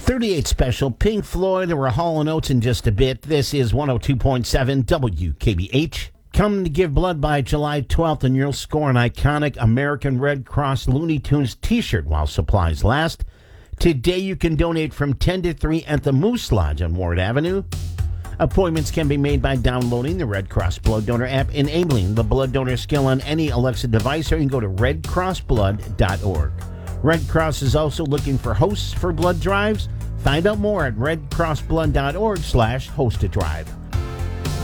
38 special, Pink Floyd, or Hall & Oates in just a bit. This is 102.7 WKBH. Come to give blood by July 12th and you'll score an iconic American Red Cross Looney Tunes t-shirt while supplies last. Today you can donate from 10 to 3 at the Moose Lodge on Ward Avenue. Appointments can be made by downloading the Red Cross Blood Donor app, enabling the blood donor skill on any Alexa device, or you can go to redcrossblood.org. Red Cross is also looking for hosts for blood drives. Find out more at redcrossblood.org/host-a-drive.